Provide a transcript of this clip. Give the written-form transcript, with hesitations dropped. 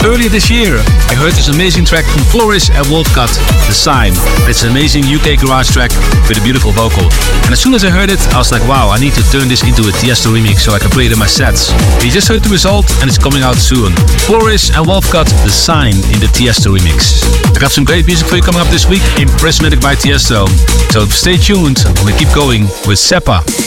Earlier this year, I heard this amazing track from Flourish and Wolfcut, The Sign. It's an amazing UK garage track with a beautiful vocal. And as soon as I heard it, I was like, wow, I need to turn this into a Tiesto remix so I can play it in my sets. You just heard the result and it's coming out soon. Flourish and Wolfcut, The Sign in the Tiesto remix. I got some great music for you coming up this week in Prismatic by Tiesto. So stay tuned and we keep going with Seppa.